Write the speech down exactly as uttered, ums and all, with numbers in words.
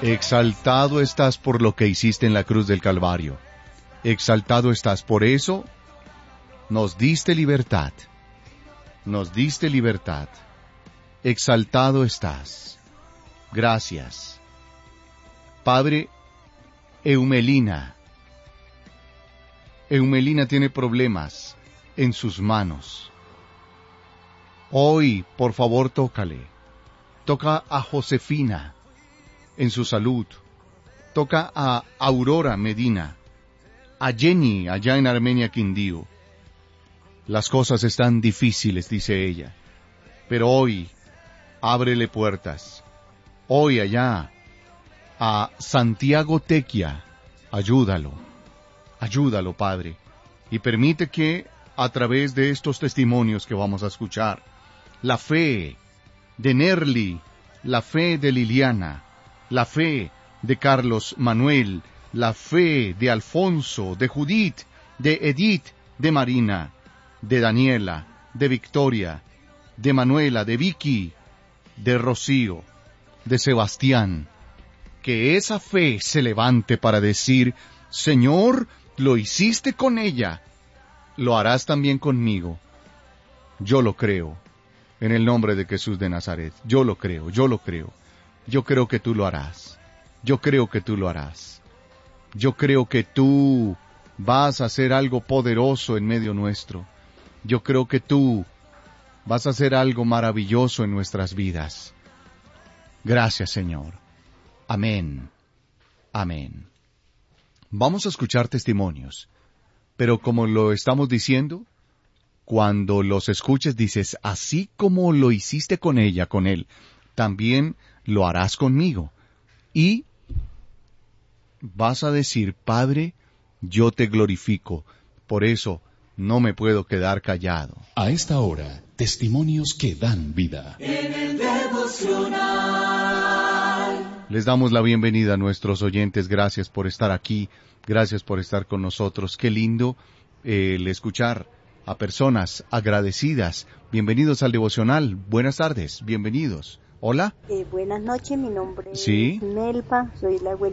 Exaltado estás por lo que hiciste en la cruz del Calvario. Exaltado estás. Por eso nos diste libertad. Nos diste libertad. Exaltado estás. Gracias. Padre, Eumelina. Eumelina tiene problemas en sus manos. Hoy, por favor, tócale. Toca a Josefina en su salud. Toca a Aurora Medina, a Jenny allá en Armenia, Quindío. Las cosas están difíciles, dice ella, pero hoy ábrele puertas. Hoy allá a Santiago Tequia, ayúdalo, ayúdalo, Padre, y permite que a través de estos testimonios que vamos a escuchar, la fe de Nerly, la fe de Liliana, la fe de Carlos Manuel, la fe de Alfonso, de Judith, de Edith, de Marina, de Daniela, de Victoria, de Manuela, de Vicky, de Rocío, de Sebastián, que esa fe se levante para decir, Señor, lo hiciste con ella, lo harás también conmigo. Yo lo creo, en el nombre de Jesús de Nazaret, yo lo creo, yo lo creo. Yo creo que tú lo harás. Yo creo que tú lo harás. Yo creo que tú vas a hacer algo poderoso en medio nuestro. Yo creo que tú vas a hacer algo maravilloso en nuestras vidas. Gracias, Señor. Amén. Amén. Vamos a escuchar testimonios, pero como lo estamos diciendo, cuando los escuches dices, así como lo hiciste con ella, con él, también lo harás conmigo. Y vas a decir, Padre, yo te glorifico. Por eso no me puedo quedar callado. A esta hora, testimonios que dan vida. En el devocional. Les damos la bienvenida a nuestros oyentes. Gracias por estar aquí. Gracias por estar con nosotros. Qué lindo eh, el escuchar a personas agradecidas. Bienvenidos al devocional. Buenas tardes. Bienvenidos. Hola. Eh, buenas noches, mi nombre ¿Sí? es Nelpa, soy la abuelita